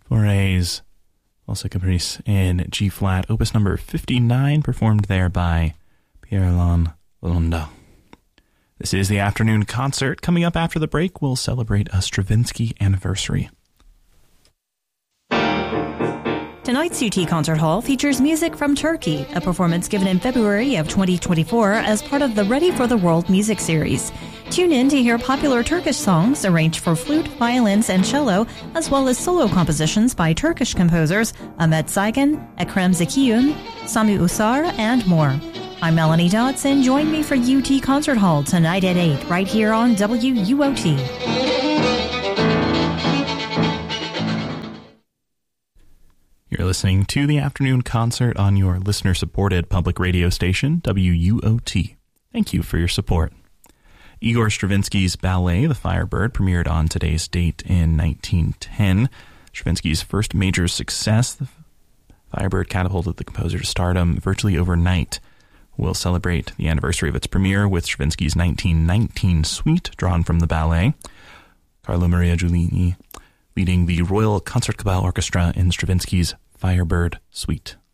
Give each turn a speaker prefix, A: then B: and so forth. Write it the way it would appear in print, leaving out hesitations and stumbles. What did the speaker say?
A: Fauré's Valse Caprice in G-flat, opus number 59, performed there by Pierre-Alain Lalonde. This is the afternoon concert. Coming up after the break, we'll celebrate a Stravinsky anniversary.
B: Tonight's UT Concert Hall features music from Turkey, a performance given in February of 2024 as part of the Ready for the World music series. Tune in to hear popular Turkish songs arranged for flute, violins, and cello, as well as solo compositions by Turkish composers Ahmet Saygun, Ekrem Zekiyun, Sami Usar, and more. I'm Melanie Dodson. Join me for UT Concert Hall tonight at 8, right here on WUOT.
A: You're listening to the afternoon concert on your listener-supported public radio station, WUOT. Thank you for your support. Igor Stravinsky's ballet, The Firebird, premiered on today's date in 1910. Stravinsky's first major success, The Firebird catapulted the composer to stardom virtually overnight. We'll celebrate the anniversary of its premiere with Stravinsky's 1919 suite, drawn from the ballet. Carlo Maria Giulini leading the Royal Concertgebouw Orchestra in Stravinsky's Firebird Suite.